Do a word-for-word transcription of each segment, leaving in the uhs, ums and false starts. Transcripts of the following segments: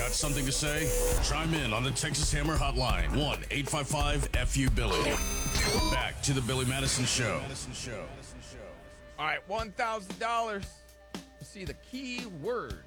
Got something to say? Chime in on the Texas Hammer Hotline. one eight five five F U Billy. Back to the Billy Madison Show. All right, one thousand dollars. See the key word.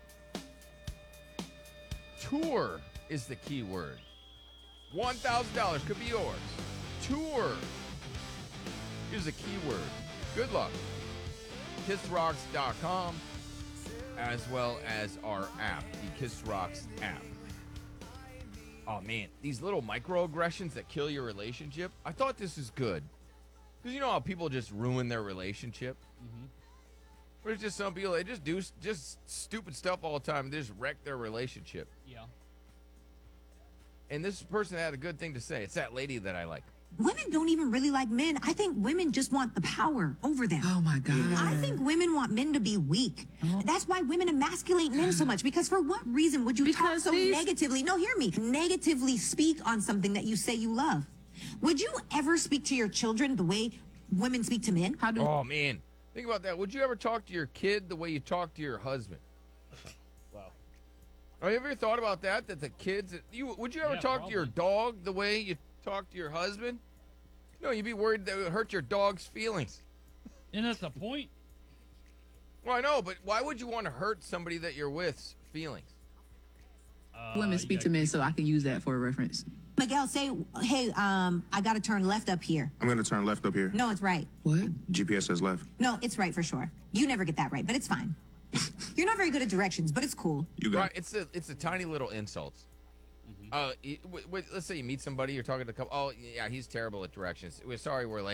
Tour is the key word. one thousand dollars could be yours. Tour. Here's the key word. Good luck. kiss rocks dot com, as well as our app, the Kiss Rocks app. Oh, man, these little microaggressions that kill your relationship. I thought this is good. Because you know how people just ruin their relationship? Mm-hmm. There's just some people, they just do just stupid stuff all the time. They just wreck their relationship. Yeah. And this person had a good thing to say. It's that lady that I like. Women don't even really like men. I think women just want the power over them. Oh, my God. I think women want men to be weak. Oh. That's why women emasculate men so much. Because for what reason would you because talk so these... negatively? No, hear me. Negatively speak on something that you say you love. Would you ever speak to your children the way women speak to men? How do? Oh, man. Think about that. Would you ever talk to your kid the way you talk to your husband? Wow. Have you ever thought about that? That the kids, you would you ever Yeah, talk probably. to your dog the way you talk to your husband? No, you'd be worried that it would hurt your dog's feelings. And that's the point. Well, I know, but why would you want to hurt somebody that you're with's feelings? Uh, Women speak yeah, to men, so I can use that for a reference. Miguel, say, hey, um, I got to turn left up here. I'm going to turn left up here. No, it's right. What? G P S says left. No, it's right for sure. You never get that right, but it's fine. You're not very good at directions, but it's cool. You got Right? It's a it's a tiny little insults. Uh, y- w- w- let's say you meet somebody, you're talking to a couple. Oh, yeah, he's terrible at directions. We're sorry, we're late.